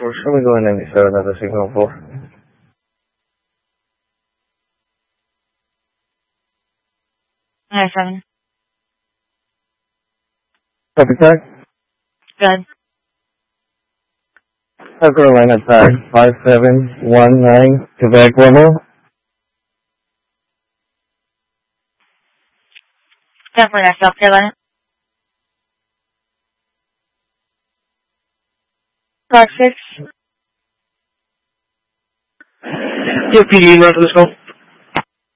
4. Show me going 97 at the signal 4. Hi, 7. Copy tag. Good. South Carolina tag 5719 Quebec Romeo. 10 for next, South Carolina. 5-6. Yeah, PD, run for this call.